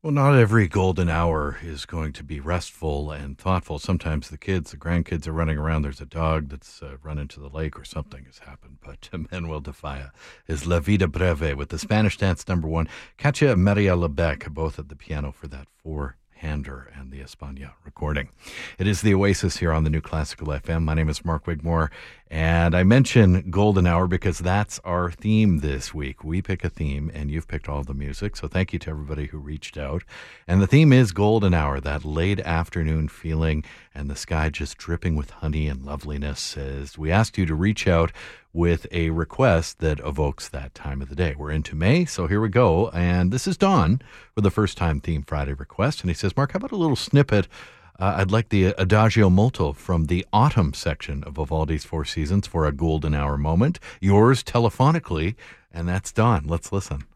Well, not every golden hour is going to be restful and thoughtful. Sometimes the grandkids are running around. There's a dog that's run into the lake or something has happened. But Manuel de Falla is La Vida Breve with the Spanish dance number one. Katja and Maria Lebec, both at the piano for that four-hander and the España recording. It is the Oasis here on the New Classical FM. My name is Mark Wigmore, and I mention Golden Hour because that's our theme this week. We pick a theme, and you've picked all the music, so thank you to everybody who reached out. And the theme is Golden Hour, that late afternoon feeling, and the sky just dripping with honey and loveliness. As we asked you to reach out with a request that evokes that time of the day. We're into May, so here we go. And this is Don with the first time Theme Friday request. And he says, Mark, how about a little snippet? I'd like the Adagio Molto from the autumn section of Vivaldi's Four Seasons for a golden hour moment. Yours telephonically, and that's Don. Let's listen.